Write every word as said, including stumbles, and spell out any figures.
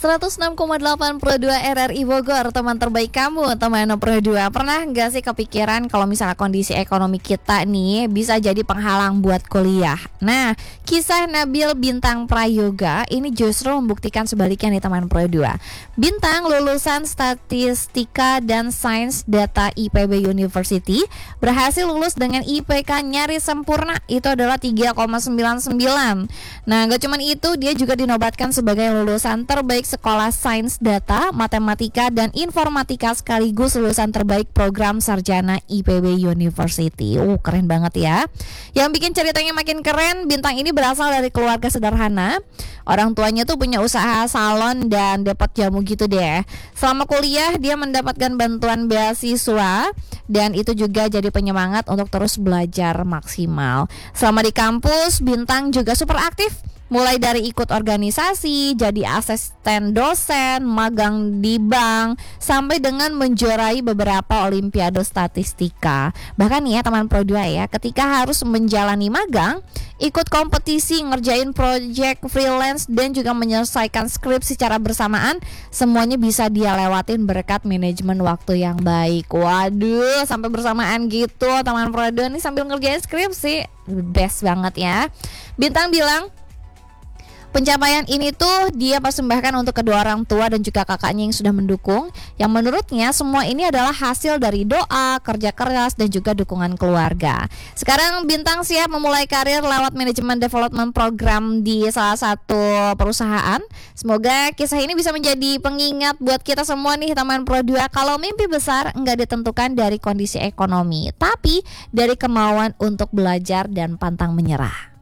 seratus enam koma delapan Pro dua R R I Bogor, teman terbaik kamu, teman Pro dua. Pernah nggak sih kepikiran kalau misalnya kondisi ekonomi kita nih bisa jadi penghalang buat kuliah? Nah, kisah Nabil Bintang Prayoga ini justru membuktikan sebaliknya nih teman Pro dua. Bintang lulusan Statistika dan Sains Data I P B University berhasil lulus dengan I P K nyaris sempurna, itu adalah tiga koma sembilan sembilan. Nah, gak cuman itu, dia juga dinobatkan sebagai lulusan terbaik Sekolah Sains Data, Matematika, dan Informatika sekaligus lulusan terbaik program sarjana I P B University. Uh, keren banget ya. Yang bikin ceritanya makin keren, Bintang ini berasal dari keluarga sederhana. Orang tuanya tuh punya usaha salon dan depot jamu gitu deh. Selama kuliah dia mendapatkan bantuan beasiswa dan itu juga jadi penyemangat untuk terus belajar maksimal. Selama di kampus, Bintang juga super aktif. Mulai dari ikut organisasi, jadi asisten dosen, magang di bank, sampai dengan menjuarai beberapa olimpiade statistika. Bahkan nih ya teman Pro dua ya, ketika harus menjalani magang, ikut kompetisi, ngerjain project freelance, dan juga menyelesaikan skrip secara bersamaan, semuanya bisa dia lewatin berkat manajemen waktu yang baik. Waduh, sampai bersamaan gitu teman Pro dua nih sambil ngerjain skripsi, best banget ya. Bintang bilang pencapaian ini tuh dia persembahkan untuk kedua orang tua dan juga kakaknya yang sudah mendukung, yang menurutnya semua ini adalah hasil dari doa, kerja keras, dan juga dukungan keluarga. Sekarang Bintang siap memulai karir lewat manajemen development program di salah satu perusahaan. Semoga kisah ini bisa menjadi pengingat buat kita semua nih teman Pro dua, kalau mimpi besar nggak ditentukan dari kondisi ekonomi, tapi dari kemauan untuk belajar dan pantang menyerah.